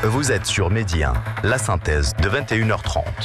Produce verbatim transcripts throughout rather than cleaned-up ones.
Vous êtes sur Midi un, la synthèse de vingt et une heures trente.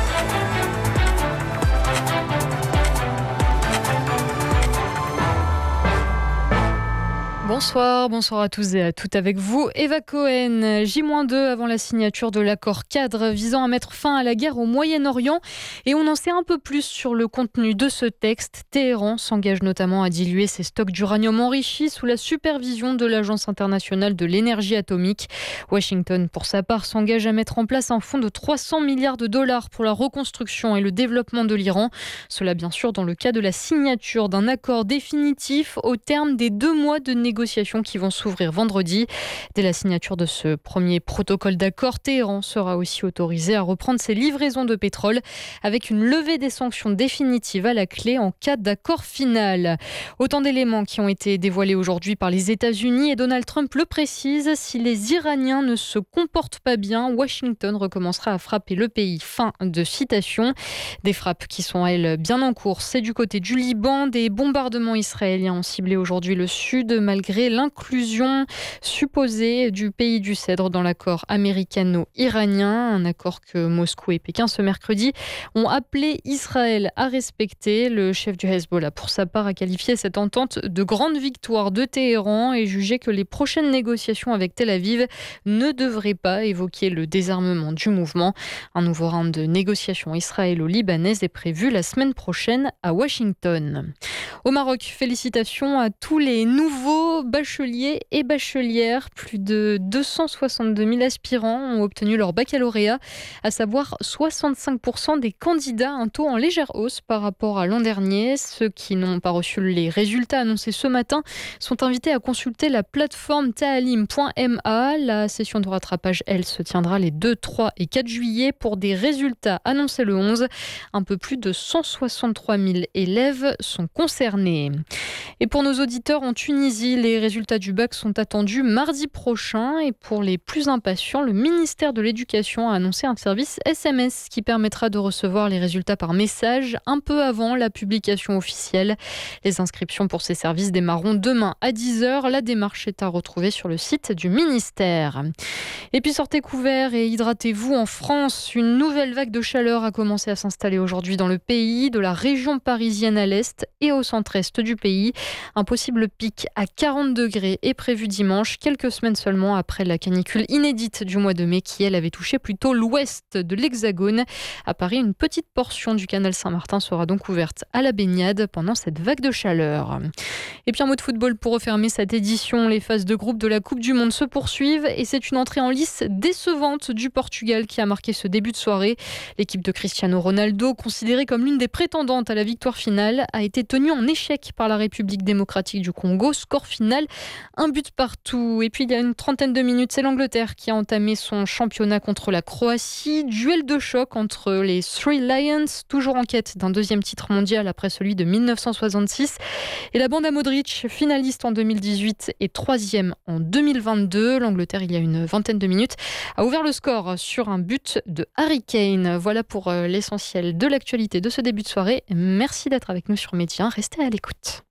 Bonsoir, bonsoir à tous et à toutes avec vous. Eva Cohen, J deux avant la signature de l'accord cadre visant à mettre fin à la guerre au Moyen-Orient. Et on en sait un peu plus sur le contenu de ce texte. Téhéran s'engage notamment à diluer ses stocks d'uranium enrichi sous la supervision de l'Agence internationale de l'énergie atomique. Washington, pour sa part, s'engage à mettre en place un fonds de trois cents milliards de dollars pour la reconstruction et le développement de l'Iran. Cela, bien sûr, dans le cas de la signature d'un accord définitif au terme des deux mois de négociations négociations qui vont s'ouvrir vendredi. Dès la signature de ce premier protocole d'accord, Téhéran sera aussi autorisé à reprendre ses livraisons de pétrole avec une levée des sanctions définitives à la clé en cas d'accord final. Autant d'éléments qui ont été dévoilés aujourd'hui par les États-Unis et Donald Trump le précise, si les Iraniens ne se comportent pas bien, Washington recommencera à frapper le pays. Fin de citation. Des frappes qui sont, elles, bien en cours. C'est du côté du Liban. Des bombardements israéliens ont ciblé aujourd'hui le sud, malgré l'inclusion supposée du pays du Cèdre dans l'accord américano-iranien, un accord que Moscou et Pékin ce mercredi ont appelé Israël à respecter. Le chef du Hezbollah, pour sa part, a qualifié cette entente de grande victoire de Téhéran et jugé que les prochaines négociations avec Tel Aviv ne devraient pas évoquer le désarmement du mouvement. Un nouveau round de négociations israélo-libanaises est prévu la semaine prochaine à Washington. Au Maroc, félicitations à tous les nouveaux bacheliers et bachelières. Plus de deux cent soixante-deux mille aspirants ont obtenu leur baccalauréat, à savoir soixante-cinq pour cent des candidats, un taux en légère hausse par rapport à l'an dernier. Ceux qui n'ont pas reçu les résultats annoncés ce matin sont invités à consulter la plateforme taalim point m a. La session de rattrapage, elle, se tiendra les deux, trois et quatre juillet pour des résultats annoncés le onze. Un peu plus de cent soixante-trois mille élèves sont concernés. Et pour nos auditeurs en Tunisie, les résultats du bac sont attendus mardi prochain. Et pour les plus impatients, le ministère de l'Éducation a annoncé un service S M S qui permettra de recevoir les résultats par message un peu avant la publication officielle. Les inscriptions pour ces services démarreront demain à dix heures. La démarche est à retrouver sur le site du ministère. Et puis sortez couverts et hydratez-vous en France. Une nouvelle vague de chaleur a commencé à s'installer aujourd'hui dans le pays, de la région parisienne à l'est et au centre-est du pays. Un possible pic à quarante degrés est prévu dimanche, quelques semaines seulement après la canicule inédite du mois de mai qui, elle, avait touché plutôt l'ouest de l'Hexagone. À Paris, une petite portion du canal Saint-Martin sera donc ouverte à la baignade pendant cette vague de chaleur. Et puis un mot de football pour refermer cette édition. Les phases de groupe de la Coupe du Monde se poursuivent et c'est une entrée en lice décevante du Portugal qui a marqué ce début de soirée. L'équipe de Cristiano Ronaldo, considérée comme l'une des prétendantes à la victoire finale, a été tenue en échec par la République démocratique du Congo. Score final, un but partout. Et puis il y a une trentaine de minutes, c'est l'Angleterre qui a entamé son championnat contre la Croatie. Duel de choc entre les Three Lions, toujours en quête d'un deuxième titre mondial après celui de mille neuf cent soixante-six. Et la bande à Modric, finaliste en deux mille dix-huit et troisième en deux mille vingt-deux. L'Angleterre, il y a une vingtaine de minutes, a ouvert le score sur un but de Harry Kane. Voilà pour l'essentiel de l'actualité de ce début de soirée. Merci d'être avec nous sur Midi un. Restez à l'écoute.